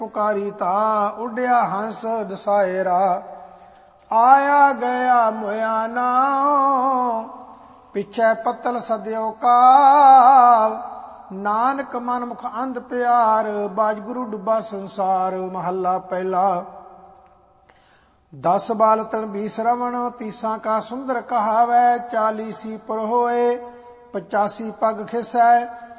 ਪੁਕਾਰੀ ਤਾ ਉੱਡਿਆ ਹੰਸ ਦਸਾਇਰਾ। ਆਇਆ ਗਿਆ ਮੁਇਆ ਨਾ ਪਿੱਛੇ ਪੱਤਲ ਸਦਿਓ ਕਾਲ। ਨਾਨਕ ਮਨ ਮੁਖ ਅੰਧ ਪਿਆਰ ਬਾਜ ਗੁਰੂ ਡੁੱਬਾ ਸੰਸਾਰ। ਮਹੱਲਾ ਪਹਿਲਾ। 10 ਬਾਲ ਤਨ 20 ਰਵਣ ਤੀਸਾਂ ਕਾ ਸੁੰਦਰ ਕਹਾਵੈ। 40 ਸੀ ਪੁਰ ਹੋਏ 85 ਪਗ ਖਿਸੈ।